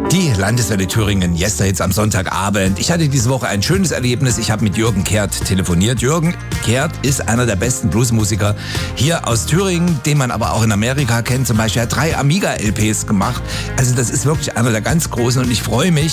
Die Landeswelle Thüringen, Yesterhits am Sonntagabend. Ich hatte diese Woche ein schönes Erlebnis. Ich habe mit Jürgen Kehrt telefoniert. Jürgen Kehrt ist einer der besten Bluesmusiker hier aus Thüringen, den man aber auch in Amerika kennt. Zum Beispiel hat 3 Amiga-LPs gemacht. Also das ist wirklich einer der ganz Großen und ich freue mich,